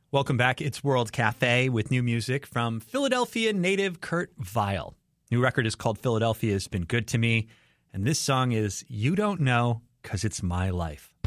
Welcome back. It's World Cafe with new music from Philadelphia native Kurt Vile. New record is called Philadelphia Has Been Good to Me, and this song is You Don't Know 'Cause It's My Life.